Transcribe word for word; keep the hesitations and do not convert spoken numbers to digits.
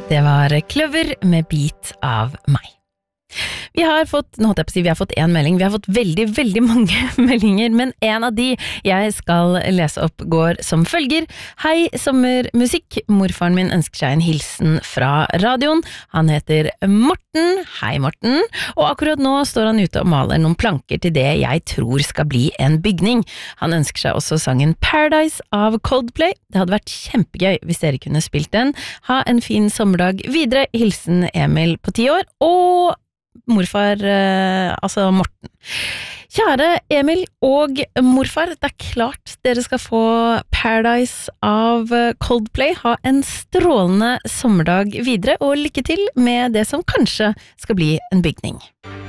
Det var Kløver med Bit av meg. Vi har fått, nå holdt jeg på å si, vi har fått en melding, vi har fått veldig, veldig mange meldinger, men en av de jeg skal lese opp går som følger. Hei, sommermusikk. Morfaren min ønsker seg en hilsen fra radioen. Han heter Morten. Hei, Morten. Og akkurat nå står han ute og maler noen planker til det jeg tror skal bli en bygning. Han ønsker seg også sangen Paradise av Coldplay. Det hadde vært kjempegøy hvis dere kunne spilt den. Ha en fin sommerdag videre. Hilsen Emil på ti år, og morfar, eh, altså Morten. Kjære Emil og morfar, det er klart dere skal få Paradise av Coldplay. Ha en strålende sommerdag videre, og lykke til med det som kanskje skal bli en bygning.